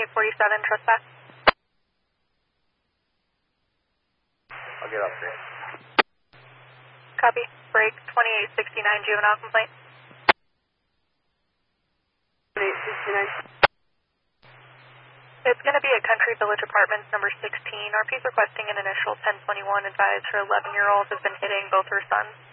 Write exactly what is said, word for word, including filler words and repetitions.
forty-seven, trespass. I'll get up there. Copy. Break twenty-eight sixty-nine, juvenile complaint. twenty-eight sixty-nine. It's going to be at Country Village Apartments, number sixteen. R P's requesting an initial ten twenty-one advised her eleven-year-old has been hitting both her sons.